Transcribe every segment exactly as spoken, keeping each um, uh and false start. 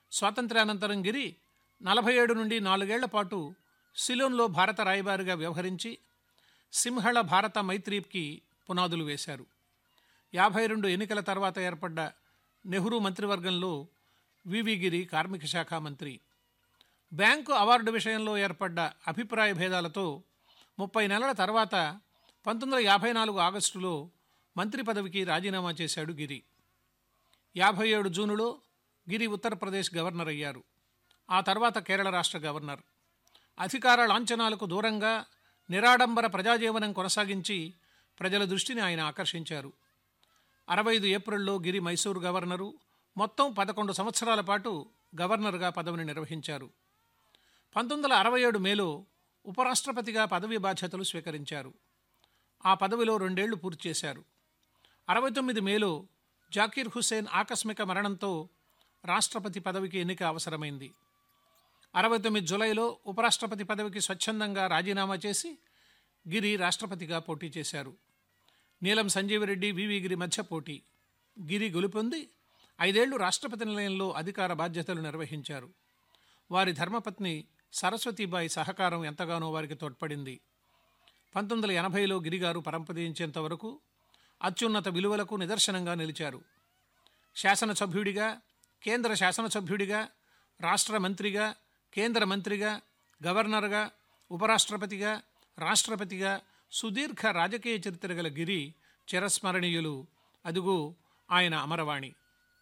స్వాతంత్ర్యానంతరం గిరి నలభై ఏడు నుండి నాలుగేళ్ల పాటు సిలోన్లో భారత రాయబారిగా వ్యవహరించి సింహళ భారత మైత్రికి పునాదులు వేశారు. యాభై రెండు ఎన్నికల తర్వాత ఏర్పడ్డ నెహ్రూ మంత్రివర్గంలో వివి గిరి కార్మిక శాఖ మంత్రి. బ్యాంకు అవార్డు విషయంలో ఏర్పడ్డ అభిప్రాయ భేదాలతో ముప్పై నెలల తర్వాత పంతొమ్మిది వందల యాభై నాలుగు ఆగస్టులో మంత్రి పదవికి రాజీనామా చేశాడు గిరి. యాభై ఏడు జూనులో గిరి ఉత్తరప్రదేశ్ గవర్నర్ అయ్యారు. ఆ తర్వాత కేరళ రాష్ట్ర గవర్నర్. అధికార లాంఛనాలకు దూరంగా నిరాడంబర ప్రజాజీవనం కొనసాగించి ప్రజల దృష్టిని ఆయన ఆకర్షించారు. అరవై ఐదు ఏప్రిల్లో గిరి మైసూరు గవర్నరు, మొత్తం పదకొండు సంవత్సరాల పాటు గవర్నర్గా పదవిని నిర్వహించారు. పంతొమ్మిది వందల అరవై ఏడు మేలో ఉపరాష్ట్రపతిగా పదవి బాధ్యతలు స్వీకరించారు. ఆ పదవిలో రెండేళ్లు పూర్తి చేశారు. అరవై తొమ్మిది మేలో జాకీర్ హుస్సేన్ ఆకస్మిక మరణంతో రాష్ట్రపతి పదవికి ఎన్నిక అవసరమైంది. అరవై తొమ్మిది జూలైలో ఉపరాష్ట్రపతి పదవికి స్వచ్ఛందంగా రాజీనామా చేసి గిరి రాష్ట్రపతిగా పోటీ చేశారు. నీలం సంజీవరెడ్డి, వివి గిరి మధ్య పోటీ. గిరి గెలుపొంది ఐదేళ్లు రాష్ట్రపతి నిలయంలో అధికార బాధ్యతలు నిర్వహించారు. వారి ధర్మపత్ని సరస్వతీబాయి సహకారం ఎంతగానో వారికి తోడ్పడింది. పంతొమ్మిది వందల ఎనభైలో గిరిగారు పరంపదించేంత వరకు అత్యున్నత విలువలకు నిదర్శనంగా నిలిచారు. శాసనసభ్యుడిగా, కేంద్ర శాసనసభ్యుడిగా, రాష్ట్ర మంత్రిగా, కేంద్ర మంత్రిగా, గవర్నర్గా, ఉపరాష్ట్రపతిగా, రాష్ట్రపతిగా సుదీర్ఘ రాజకీయ చరిత్ర గల గిరి చిరస్మరణీయులు. అదుగో ఆయన Amaravani.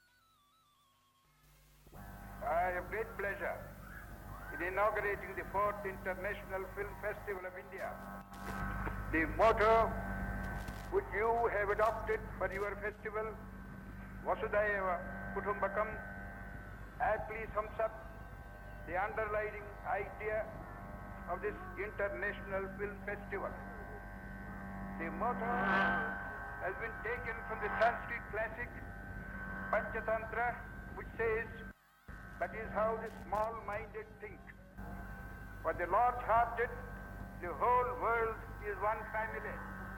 I have great pleasure in inaugurating the fourth International Film Festival of India. The motto which you have adopted for your festival, Vasudhaiva Kutumbakam, aptly sums up the underlying idea of this International Film Festival. The motto has been taken from the Sanskrit classic Panchatantra, which says, "That is how the small-minded think. For the large-hearted, the whole world is one family."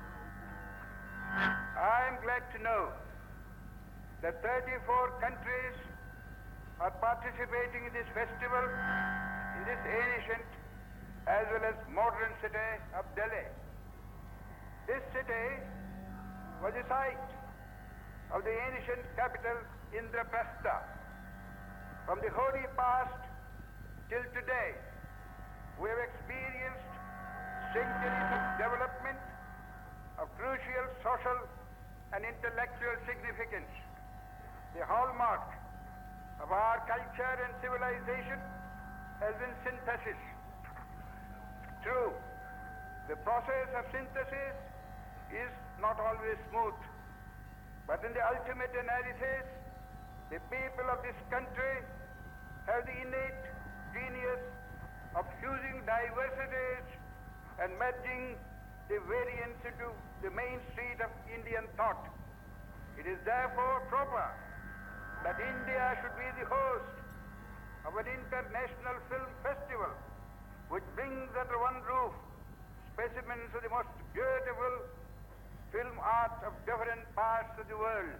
I am glad to know that thirty-four countries are participating in this festival in this ancient as well as modern city of Delhi. This city was the site of the ancient capital Indraprastha. From the hoary past till today, we have experienced centuries of development of crucial social and intellectual significance. The hallmark of our culture and civilization has been synthesis. True, the process of synthesis is not always smooth, but in the ultimate analysis, the people of this country have the innate genius of fusing diversities and merging the variance into the main street of Indian thought. It is therefore proper that India should be the host of an international film festival which brings under one roof specimens of the most beautiful film art of different parts of the world.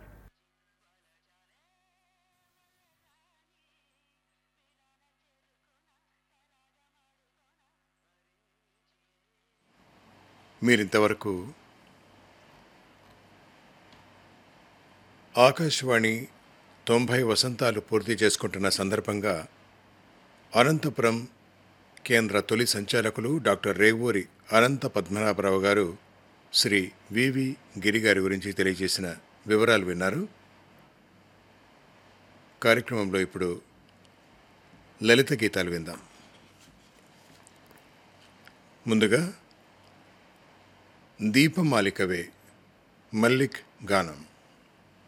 మీరింతవరకు ఆకాశవాణి తొంభై వసంతాలు పూర్తి చేసుకుంటున్న సందర్భంగా అనంతపురం కేంద్ర తొలి సంచాలకులు doctor Revuri అనంత పద్మనాభరావు గారు శ్రీ వివి గిరి గారి గురించి తెలియజేసిన వివరాలు విన్నారు. కార్యక్రమంలో ఇప్పుడు లలిత గీతాలు విందాం. ముందుగా దీపమాలికవే మల్లిక్ గానం.